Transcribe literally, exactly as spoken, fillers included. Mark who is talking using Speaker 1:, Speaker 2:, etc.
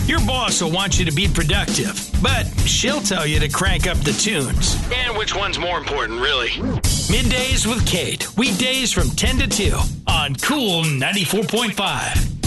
Speaker 1: Your boss will want you to be productive, but she'll tell you to crank up the tunes. And which one's more important, really? Middays with Kate, weekdays from ten to two on Cool ninety-four point five.